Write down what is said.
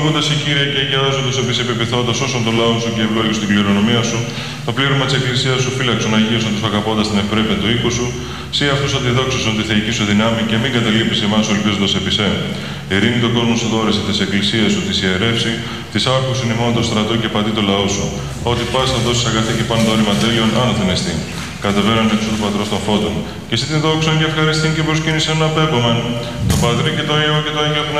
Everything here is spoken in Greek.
Λόγοντας η Κύριε και αγιάζοντας επί σε πεπιθώντας όσων των λαών σου και ευλόγης στην κληρονομία σου, το πλήρωμα της Εκκλησίας σου φύλαξον αγίωσον τους αγαπώντας την ευπρέπεια του οίκου σου, σύ αυτούς αντιδόξωσον τη θεϊκή σου δυνάμει και μην καταλείπεις εμάς ελπίζοντας επί σε. Ειρήνη τον κόσμο σου δώρεσαι της Εκκλησίας σου, της ιερεύση, της άκουσιν ημών το στρατό και παντί το λαό σου. Ότι πας θα δώσεις αγαθή και πάνω δόρημα τέλειων άνωθεν εστί. Κατεβαίνουν εξ του Πατρός των Φώτων. Και εσύ την δόξον και ευχαριστήν και προσκύνησεν να απέπομεν. Το Πατρί και το Υιό και το Άγιο Πνεύμα.